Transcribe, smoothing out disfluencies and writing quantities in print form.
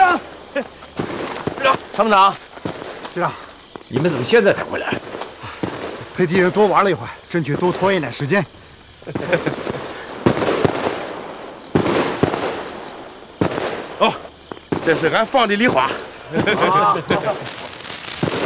长，参谋长， 局长， 你们怎么现在才回来？ 陪敌人多玩了一会儿，争取多拖延点时间。 哦，这是俺放的梨花。 啊